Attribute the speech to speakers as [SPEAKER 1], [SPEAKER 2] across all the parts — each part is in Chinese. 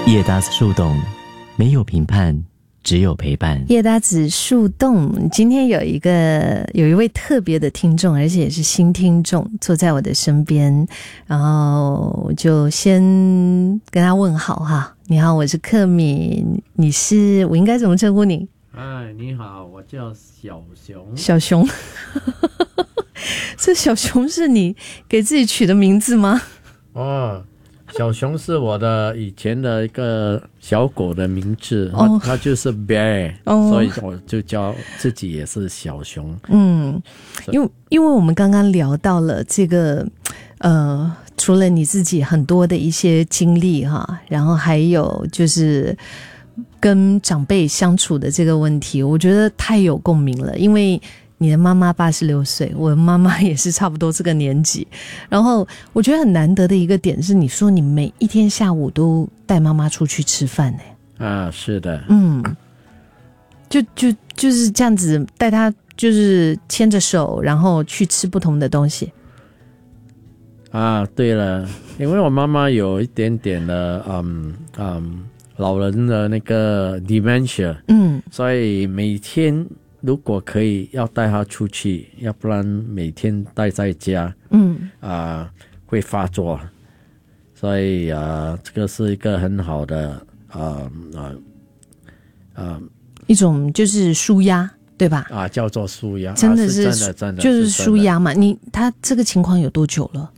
[SPEAKER 1] 叶搭子树洞，没有评判，只有陪伴。
[SPEAKER 2] 叶搭子树洞，今天有一位特别的听众，而且也是新听众，坐在我的身边，然后我就先跟他问好哈。你好，我是克敏，我应该怎么称呼你？
[SPEAKER 3] 你好，我叫小熊。
[SPEAKER 2] 小熊，这小熊是你给自己取的名字吗？
[SPEAKER 3] 小熊是我的以前的一个小狗的名字，它就是 Bear，所以我就叫自己也是小熊。
[SPEAKER 2] 因为我们刚刚聊到了这个除了你自己很多的一些经历哈，然后还有就是跟长辈相处的这个问题，我觉得太有共鸣了。因为你的妈妈86岁，我的妈妈也是差不多这个年纪，然后我觉得很难得的一个点是，你说你每一天下午都带妈妈出去吃饭呢？
[SPEAKER 3] 是的，
[SPEAKER 2] 就是这样子带她，就是牵着手，然后去吃不同的东西。
[SPEAKER 3] 对了，因为我妈妈有一点点的老人的那个 dementia，所以每天如果可以要带她出去，要不然每天待在家，会发作，所以这个是一个很好的
[SPEAKER 2] 一种就是舒压，对吧？
[SPEAKER 3] 叫做舒压，
[SPEAKER 2] 真的是
[SPEAKER 3] 真的
[SPEAKER 2] 就是舒压嘛。他这个情况有多久了？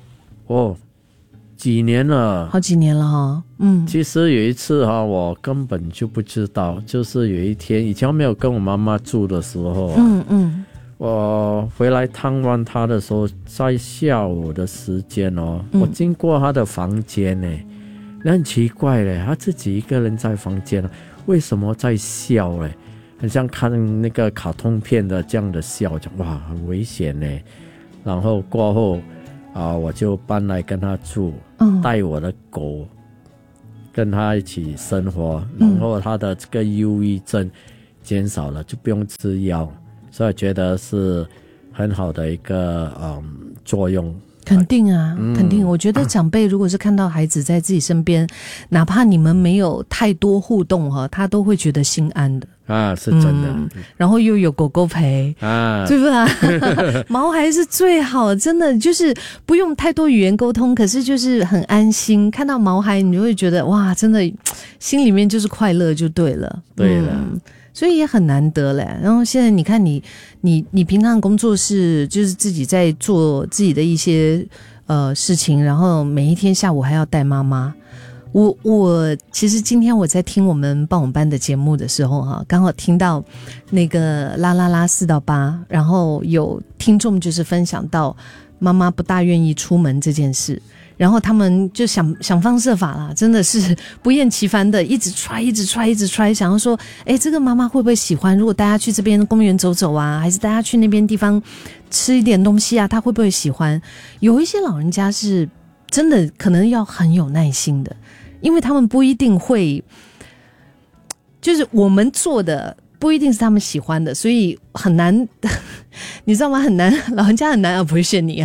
[SPEAKER 3] 几年了，
[SPEAKER 2] 好几年了哈。
[SPEAKER 3] 其实有一次我根本就不知道，就是有一天以前没有跟我妈妈住的时候，我回来探望她的时候，在下午的时间我经过她的房间呢，很奇怪嘞，她自己一个人在房间，为什么在笑嘞？很像看那个卡通片的这样的笑，讲哇很危险呢。然后过后我就搬来跟她住，带我的狗跟她一起生活，然后她的这个忧郁症减少了，就不用吃药，所以觉得是很好的一个作用。
[SPEAKER 2] 肯定啊，肯定。我觉得长辈如果是看到孩子在自己身边，哪怕你们没有太多互动他都会觉得心安的。
[SPEAKER 3] 是真的。
[SPEAKER 2] 然后又有狗狗陪对吧？毛孩是最好，真的就是不用太多语言沟通，可是就是很安心。看到毛孩，你就会觉得哇，真的心里面就是快乐就对了。
[SPEAKER 3] 对了。
[SPEAKER 2] 所以也很难得嘞。然后现在你看你平常工作是就是自己在做自己的一些事情，然后每一天下午还要带妈妈。我其实今天我在听我们傍晚班的节目的时候刚好听到那个啦啦啦4到8，然后有听众就是分享到妈妈不大愿意出门这件事。然后他们就想方设法啦，真的是不厌其烦的一直 try， 想要说这个妈妈会不会喜欢，如果大家去这边公园走走还是大家去那边地方吃一点东西她会不会喜欢。有一些老人家是真的可能要很有耐心的，因为他们不一定会，就是我们做的不一定是他们喜欢的，所以很难你知道吗？很难，老人家很难appreciate你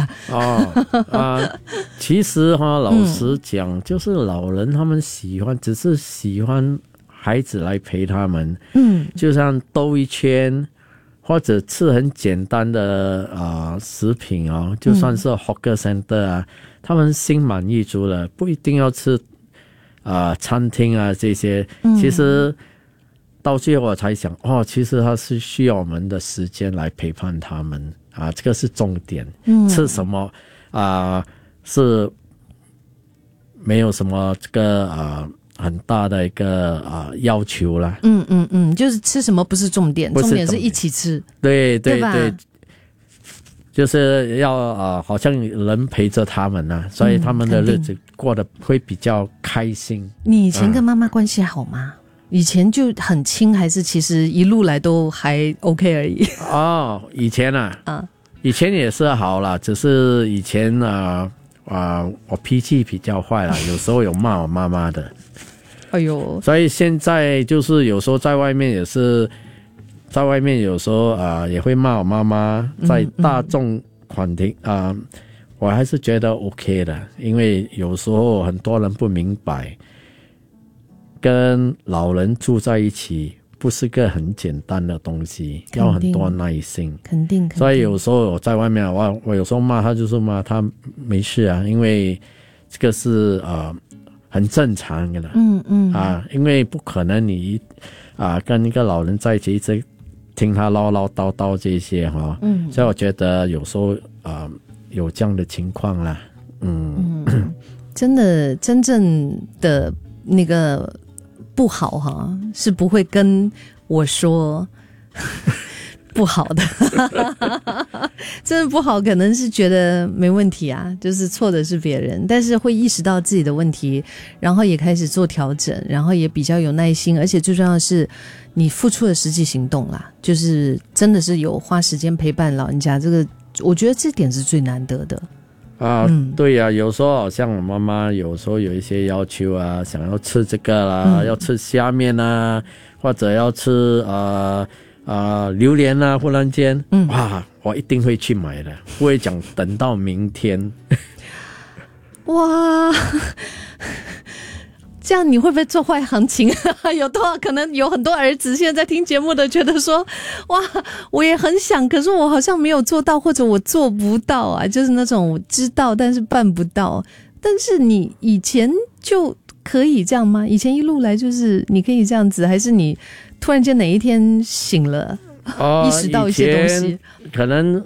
[SPEAKER 3] 其实老实讲，就是老人他们只是喜欢孩子来陪他们，就像兜一圈或者吃很简单的食品就算是 hawker center 他们心满意足了，不一定要吃餐厅这些。其实到最后我才想其实他是需要我们的时间来陪伴他们这个是重点。吃什么是没有什么这个很大的一个要求啦。
[SPEAKER 2] 就是吃什么不是重点，重点是一起吃。
[SPEAKER 3] 对，就是要好像人陪着他们所以他们的日子过得会比较开心。
[SPEAKER 2] 你以前跟妈妈关系好吗？以前就很亲，还是其实一路来都还 OK 而已？
[SPEAKER 3] 以前以前也是好啦，只是以前我脾气比较坏啦，有时候有骂我妈妈的。所以现在就是有时候在外面也是，在外面有时候也会骂我妈妈，在大众款庭我还是觉得 OK 的，因为有时候很多人不明白跟老人住在一起不是个很简单的东西，要很多耐心，
[SPEAKER 2] 肯定。
[SPEAKER 3] 所以有时候我在外面，我有时候骂他，就是骂他没事啊，因为这个是很正常的，因为不可能你跟一个老人在一起一直听他唠唠叨叨这些哈，所以我觉得有时候有这样的情况啦，
[SPEAKER 2] 真正的那个不好哈，是不会跟我说不好的真的不好，可能是觉得没问题啊，就是错的是别人，但是会意识到自己的问题，然后也开始做调整，然后也比较有耐心，而且最重要的是你付出了实际行动啦，就是真的是有花时间陪伴老人家，这个我觉得这点是最难得的对呀，有时候好像我妈妈有时候有一些要求啊，想要吃这个啦，要吃虾面啊，或者要吃榴莲啊，忽然间我一定会去买的，不会讲等到明天哇这样你会不会做坏行情有多少可能有很多儿子现在在听节目的觉得说哇我也很想，可是我好像没有做到，或者我做不到啊，就是那种我知道但是办不到。但是你以前就可以这样吗？以前一路来就是你可以这样子，还是你突然间哪一天醒了意识到一些东西？可能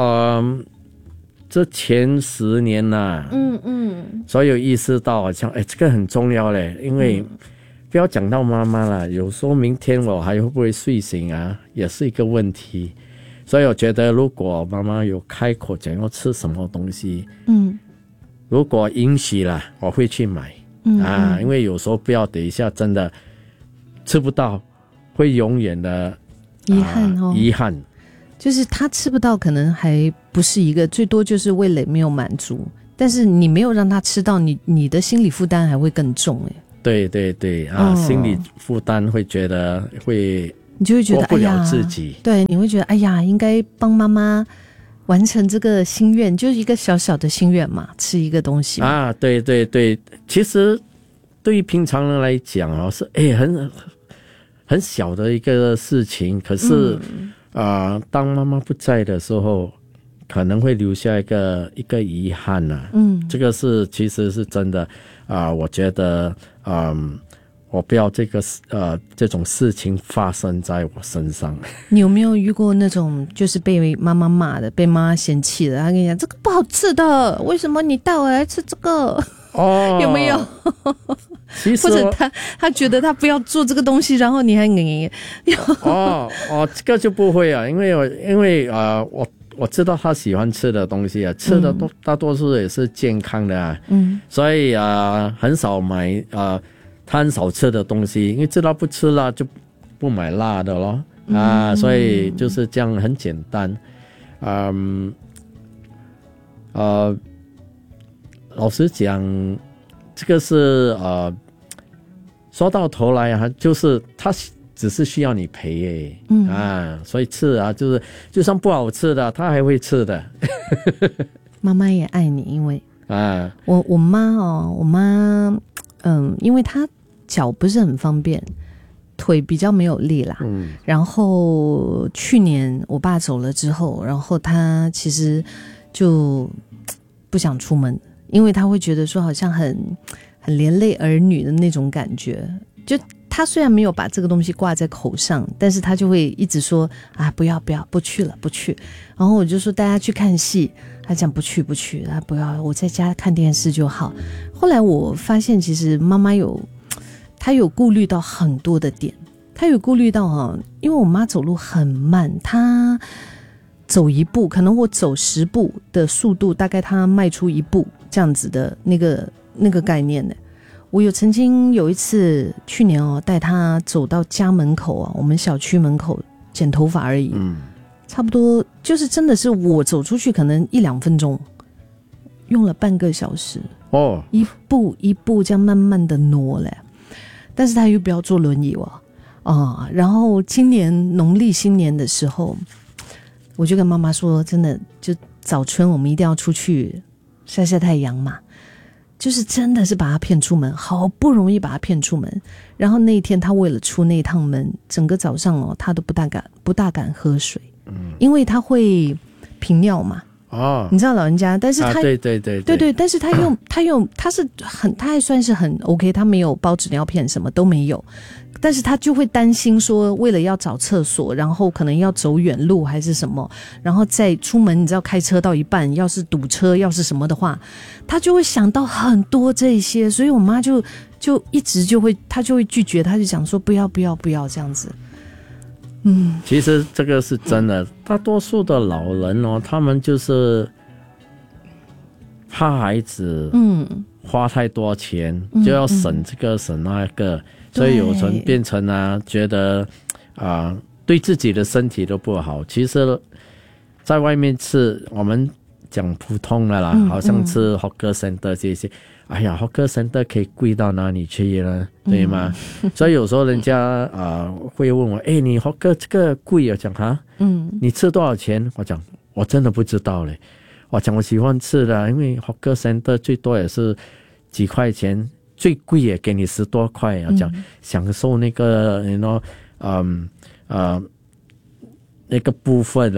[SPEAKER 2] 这前10年呐，所以有意识到好像这个很重要嘞，因为不要讲到妈妈了，有时候明天我还会不会睡醒啊，也是一个问题。所以我觉得如果妈妈有开口讲要吃什么东西，如果允许了，我会去买因为有时候不要等一下真的吃不到，会永远的遗憾。就是他吃不到可能还不是一个，最多就是味蕾没有满足，但是你没有让他吃到，你的心理负担还会更重对对对心理负担会觉得你就会觉得过不了自己，对，你会觉得哎呀应该帮妈妈完成这个心愿，就是一个小小的心愿嘛，吃一个东西对对对，其实对于平常人来讲是很小的一个事情，可是当妈妈不在的时候可能会留下一个遗憾这个是其实是真的我觉得我不要这种事情发生在我身上。你有没有遇过那种就是被妈妈骂的，被妈妈嫌弃的，他跟你讲这个不好吃的，为什么你带我来吃这个有没有其实或者他觉得他不要做这个东西，然后你还这个就不会因为我知道他喜欢吃的东西吃的大多数也是健康的所以很少买他很少吃的东西，因为知道不吃辣就不买辣的咯所以就是这样很简单老实讲这个是说到头来就是他只是需要你陪所以吃就是就算不好吃的他还会吃的妈妈也爱你，因为我妈因为她脚不是很方便，腿比较没有力啦然后去年我爸走了之后，然后她其实就不想出门，因为她会觉得说好像很连累儿女的那种感觉，就他虽然没有把这个东西挂在口上，但是他就会一直说不要不去了不去，然后我就说大家去看戏，他讲不去不要，我在家看电视就好。后来我发现其实妈妈她有顾虑到很多的点，她有顾虑到因为我妈走路很慢，她走一步可能我走10步的速度，大概她迈出1步这样子的那个概念呢。我曾经有一次去年带他走到家门口我们小区门口剪头发而已差不多就是真的是我走出去可能1-2分钟，用了半个小时一步一步这样慢慢的挪了，但是他又不要坐轮椅然后今年农历新年的时候，我就跟妈妈说真的就早春我们一定要出去晒晒太阳嘛， 就是真的是把他骗出门，好不容易把他骗出门，然后那一天他为了出那一趟门，整个早上哦，他都不大敢喝水，因为他会频尿嘛。哦，你知道老人家，但是他、
[SPEAKER 3] 对，
[SPEAKER 2] 但是他还算是很 OK， 他没有包纸尿片，什么都没有，但是他就会担心说，为了要找厕所，然后可能要走远路还是什么，然后再出门，你知道开车到一半，要是堵车，要是什么的话，他就会想到很多这些，所以我妈就一直他就会拒绝，他就讲说不要这样子。
[SPEAKER 3] 其实这个是真的，大多数的老人哦，他们就是怕孩子花太多钱，就要省这个省那个，所以有人变成觉得对自己的身体都不好。其实在外面吃，我们讲普通的啦，好像吃 Hawker Center 这些，哎呀 Hawker Center 可以贵到哪里去呢？对吗？所以有时候人家会问我，你 Hawker 这个贵啊？讲你吃多少钱？我讲我真的不知道嘞。我讲我喜欢吃的，因为 Hawker Center 最多也是几块钱，最贵也给你10多块。我讲享受那个那个部分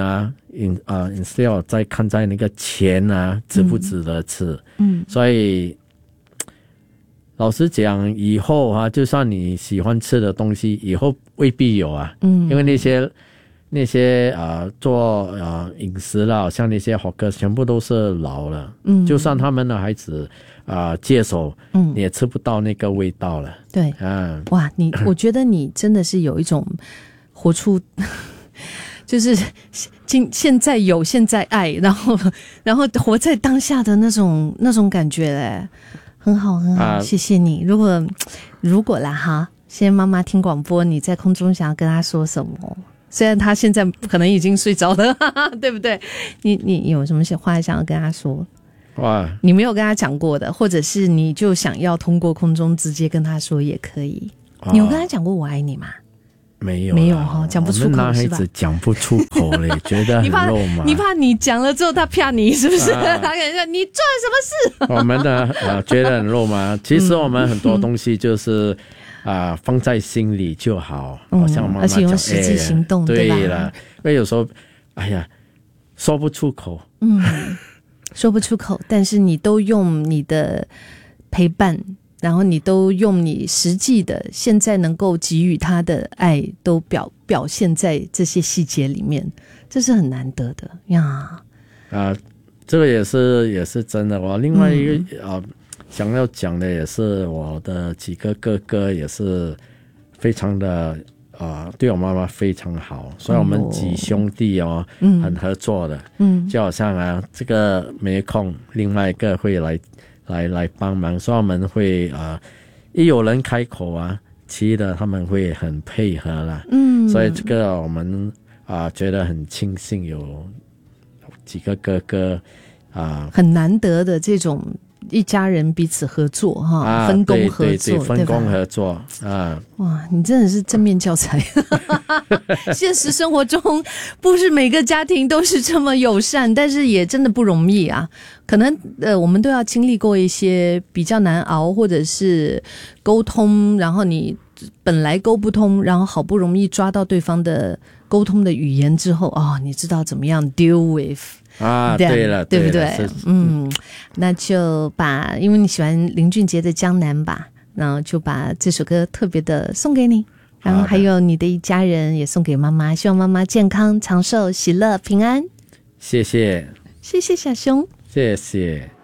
[SPEAKER 3] instead 再看在那个钱值不值得吃。所以老实讲，以后就算你喜欢吃的东西，以后未必有因为那些做饮食啦，像那些 hawker 全部都是老了，就算他们的孩子接手，你也吃不到那个味道了。
[SPEAKER 2] 对，哇，我觉得你真的是有一种活出。就是现在有现在爱，然后活在当下的那种感觉嘞，很好很好，谢谢你。如果啦哈，现在妈妈听广播，你在空中想要跟她说什么？虽然她现在可能已经睡着了，对不对？你有什么话想要跟她说？哇，你没有跟她讲过的，或者是你就想要通过空中直接跟她说也可以。你有跟她讲过我爱你吗？
[SPEAKER 3] 没有
[SPEAKER 2] 讲不出口是吧？
[SPEAKER 3] 男孩子讲不出口嘞，觉得很肉麻。
[SPEAKER 2] 你怕你讲了之后他骗你是不是？他可能说你做了什么事？
[SPEAKER 3] 我们的觉得很肉麻。其实我们很多东西就是放在心里就好，好像妈妈讲，
[SPEAKER 2] 而且用实际行动，对吧？
[SPEAKER 3] 对了，因为有时候说不出口，
[SPEAKER 2] 说不出口，但是你都用你的陪伴。然后你都用你实际的现在能够给予他的爱都表现在这些细节里面，这是很难得的呀。
[SPEAKER 3] 这个也是真的。我另外一个想要讲的也是我的几个哥哥也是非常的对我妈妈非常好，所以我们几兄弟很合作的。就好像这个没空，另外一个会来帮忙，所以我们会一有人开口其余的他们会很配合啦。所以这个我们觉得很庆幸有几个哥哥
[SPEAKER 2] 很难得的这种一家人彼此合作分工合作，
[SPEAKER 3] 对，分工合作
[SPEAKER 2] 哇，你真的是正面教材。现实生活中不是每个家庭都是这么友善，但是也真的不容易可能我们都要经历过一些比较难熬，或者是沟通，然后你本来沟不通，然后好不容易抓到对方的沟通的语言之后你知道怎么样 deal with
[SPEAKER 3] 对了，
[SPEAKER 2] 对不对？那就因为你喜欢林俊杰的《江南》吧，然后就把这首歌特别的送给你，然后还有你的一家人也送给妈妈，希望妈妈健康长寿喜乐平安。
[SPEAKER 3] 谢谢小熊，谢谢。